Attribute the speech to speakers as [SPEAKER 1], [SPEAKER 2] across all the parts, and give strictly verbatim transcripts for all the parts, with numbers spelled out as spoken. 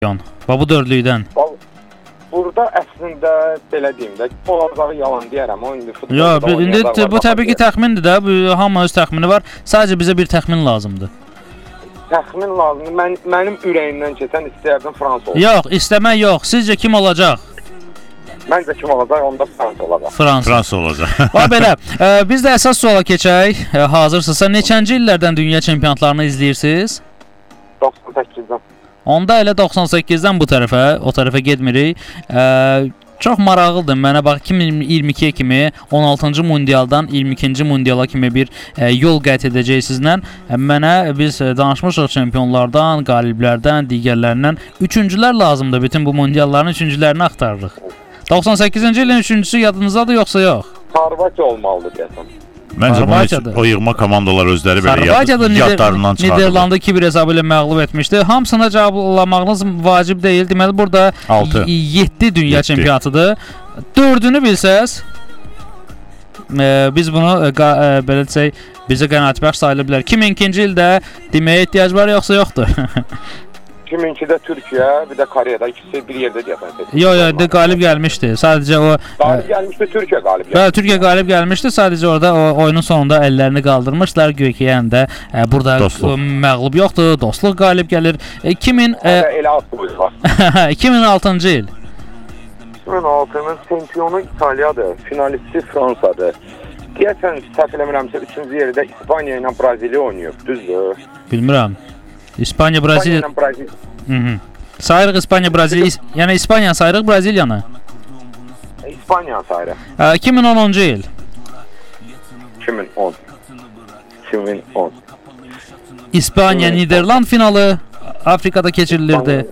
[SPEAKER 1] Və bu dördlükdən.
[SPEAKER 2] Burada əslində belə deyim də, olacağı yalan deyərəm. O indi futbolda.
[SPEAKER 1] Yox, indi bu təbii ki təxmindir də. Bu hamının öz təxmini var. Sadəcə bizə bir təxmin lazımdır.
[SPEAKER 2] Təxmin lazımdır. Mən mənim ürəyimdən keçən istəyərdim Fransa olsun.
[SPEAKER 1] Yox, istəmək yox. Sizcə kim olacaq?
[SPEAKER 2] Məncə kim olacaq? Onda Fransa olacaq.
[SPEAKER 1] Fransa.
[SPEAKER 3] Fransa olacaq.
[SPEAKER 1] Va belə. E, biz də əsas suala keçək. E, hazırsınızsa neçənci illərdən dünya çempionatlarını izləyirsiniz?
[SPEAKER 2] doxsan səkkizdən.
[SPEAKER 1] Onda elə doxsan səkkizdən bu tərəfə, o tərəfə getmirik. E, çox maraqlıdır. Mənə bax iki min iyirmi ikiyə kimi on altıncı mundialdan iyirmi ikinci mundiala kimi bir e, yol qət edəcəyik sizlə. E, mənə biz danışmışıq çempionlardan, qaliblərdən, digərlərindən. Üçüncülər lazımdır. Bütün bu mundialların üçüncülərini axtarırıq. doxsan səkkizinci ilin üçüncüsü yadınızdadır yoxsa yox?
[SPEAKER 2] Xorvatiya olmalıdır deyəsən.
[SPEAKER 3] Məncə bunu o yığma komandalar özləri belə yad, yadlarından çıxardılar.
[SPEAKER 1] Niderlandı iki bir hesabı ilə məğlub etmişdi. Hamısına cavablamağınız vacib deyil. Deməli burada yeddi dünya çempionatıdır. dördünü bilsəz, e, biz bunu e, e, belə desək, bizə qənaətbəxş sayıla bilər. iki min ikinci ildə deməyə ehtiyac var yoxsa yoxdur?
[SPEAKER 2] iki min ikidə Türkiyə, bir də Koreyada ikisi bir yerdə deyəsən.
[SPEAKER 1] Yox, yox, də qalib gəlmişdi. Sadəcə o
[SPEAKER 2] qalib gəlmişdi, Türkiyə qalib gəlmişdi.
[SPEAKER 1] Bəli, Türkiyə qalib gəlmişdi. Sadəcə orada o oyunun sonunda əllərini qaldırmışlar. Güya ki, yəni də e, burada dostluq. Məğlub yoxdur, dostluq qalib gəlir. iki min
[SPEAKER 2] e, elə az var.
[SPEAKER 1] iki min altıncı il.
[SPEAKER 2] iki min altının çempionu İtaliyadır, finalisti Fransadır. Deyəsən, səhv eləmirəmsə üçüncü yerdə İspaniya ilə Braziliya oynayıb, düzdür?
[SPEAKER 1] Bilmirəm. İspaniya, Braziliya.
[SPEAKER 2] İspaniya ilə Braziliya.
[SPEAKER 1] Mhm. Sayırıq İspaniya, Braziliya. Yəni İspaniya sayırıq, Braziliyanı.
[SPEAKER 2] İspaniya sayırıq.
[SPEAKER 1] iki min onuncu il.
[SPEAKER 2] iki min on. iki min on.
[SPEAKER 1] İspaniya, Niderland finalı Afrikada keçirilirdi.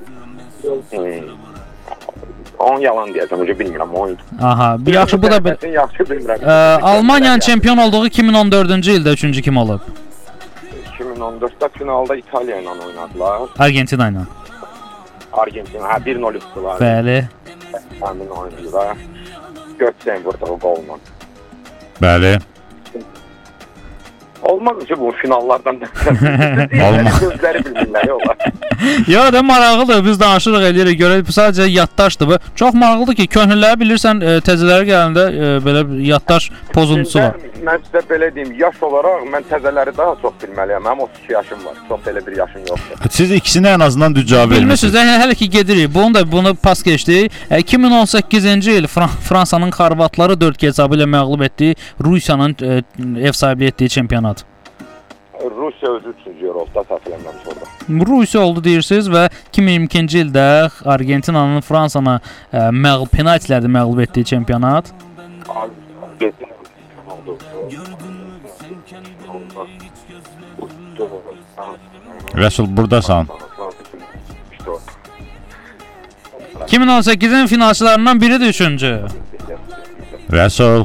[SPEAKER 2] on yalan deyəcəm, uca bilmirəm, on.
[SPEAKER 1] Aha, bir yaxşı bu da bir.
[SPEAKER 2] Yaxşı bilmirəm.
[SPEAKER 1] Almaniyanın çempion olduğu iki min on dördüncü ildə üçüncü kim olub?
[SPEAKER 2] iki min on dörddə finalda İtaliya ilə oynadılar.
[SPEAKER 1] Argentina ilə.
[SPEAKER 2] Argentina, hə bir nol üstülər.
[SPEAKER 1] Bəli.
[SPEAKER 2] Həmin oyuncular Götsen vurduğu qolla.
[SPEAKER 3] Bəli.
[SPEAKER 2] Olmaz ki bu finallardan da.
[SPEAKER 3] Olmaz.
[SPEAKER 2] Gözləri bilmirlər olar.
[SPEAKER 1] Ya da maraqlıdır. Biz danışırıq eləyirik. Görək bu sadəcə yaddaşdır bu. Çox maraqlıdır ki, köhnələri bilirsən, e, təzələri gələndə e, belə yaddaş pozuntusu var.
[SPEAKER 2] Mən sizə belə deyim, yaş olaraq mən təzələri daha çox bilməliyəm. Mənim otuz iki yaşım var. Çox belə bir yaşım yoxdur.
[SPEAKER 3] Siz ikisini ən azından düz cavab vermisiniz.
[SPEAKER 1] Bilmirsiniz, hələ ki gedirik. Bunu da bunu pas keçdik. E, iki min on səkkizinci il Fran Fransanın Xorvatları dörd hesabı ilə məğlub etdiyi Rusiyanın e, ev sahibliyi etdiyi çempionat.
[SPEAKER 2] Rusiya özü üçüncü yer oldu da təfələnməmiş orada.
[SPEAKER 1] Rusiya oldu deyirsiniz və iki min iyirmi ikinci ildə Argentinanın Fransana e, məğlub penaltilərdə məğlub etdiyi çempionat.
[SPEAKER 3] Rəsul burdasan.
[SPEAKER 1] iki min on səkkizin finalçılarından biridir üçüncü.
[SPEAKER 3] Rəsul.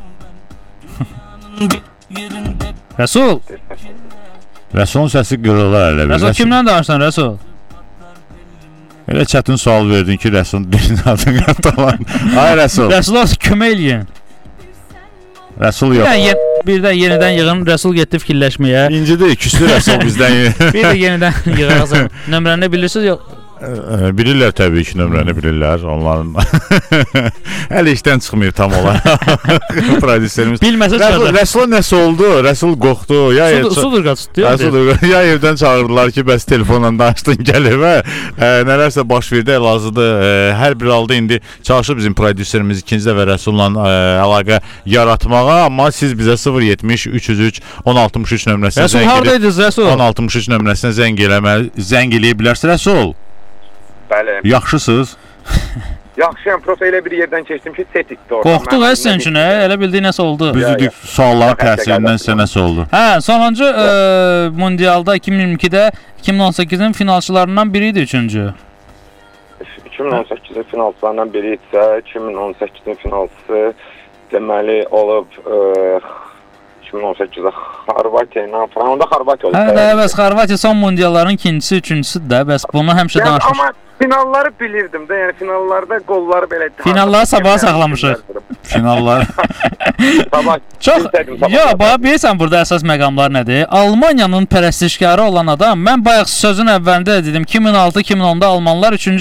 [SPEAKER 1] Rəsul.
[SPEAKER 3] Rəsulun səsi qırılar elə bir.
[SPEAKER 1] Rəsul kimdən danışsan Rəsul?
[SPEAKER 3] Elə çətin sual verdin ki, Rəsulun dilini adını qatalan. Ay Rəsul.
[SPEAKER 1] Rəsula kömək eləyin.
[SPEAKER 3] Rəsul yox.
[SPEAKER 1] Bir, bir də yenidən yığın, Rəsul getdi fikirləşməyə.
[SPEAKER 3] İncidir, küslü Rəsul bizdən.
[SPEAKER 1] Bir də yenidən yığırıq. Nömrəni bilirsiniz yox?
[SPEAKER 3] Bilirlər təbii ki, nömrəni bilirlər. Onların hələ işdən çıxmıyor tam olaraq. Prodüserimiz.
[SPEAKER 1] Bilməsə çıxardı.
[SPEAKER 3] Rəsula nəsə oldu? Rəsul qorxdu. Ya
[SPEAKER 1] sudur qaçdı.
[SPEAKER 3] Ya evdən çağırdılar ki, bəs telefonla danışdın gəlir və e, nələrsə baş verdi, lazıdır. E, hər bir halda indi çalışır bizim prodüserimiz ikinci dəfə Rəsulla e, əlaqə yaratmağa, amma siz bizə sıfır yetmiş üç yüz üç on altmış üç nömrəsinə
[SPEAKER 1] Rəsul hardaydınız Rəsul?
[SPEAKER 3] on altmış üç nömrəsinə zəng eləmə, zəng eləyə bilərsiniz Rəsul.
[SPEAKER 2] Bəli.
[SPEAKER 3] Yaxşısınız?
[SPEAKER 2] Yaxşıyam, prosta elə bir yerdən keçdim ki, setikdir orada.
[SPEAKER 1] Qorxduq ə sən üçün, elə bildiyi nəsə oldu.
[SPEAKER 3] Büzüdük, sualların təsirindən sizə nəsə oldu?
[SPEAKER 1] Hə, sonuncu e, mundialda iki min iyirmi ikidə iki min on səkkizin finalçılarından biri idi üçüncü.
[SPEAKER 2] iki min on səkkizin finalçılarından biri isə iki min on səkkizin finalçısı deməli olub e, iki min on səkkizdə Xorvatiya ilə Fransa Xorvatiya oldu.
[SPEAKER 1] Hə, də bəs Xorvatiya son mundialların ikincisi, üçüncüsüdür də. Bəs bunu həmişə
[SPEAKER 2] Yəni,
[SPEAKER 1] danışmış.
[SPEAKER 2] amma finalları bilirdim də, yəni finallarda qolları belə
[SPEAKER 1] Finalları sabaha saxlamışıq.
[SPEAKER 3] Finallar.
[SPEAKER 2] Sabah.
[SPEAKER 1] Çox, yo, bax, bilirsən burada əsas məqamlar nədir? Almaniyanın pərəstişkarı olan adam, mən bayaq sözün əvvəlində də dedim, iki min altı iki min onda almanlar üçüncü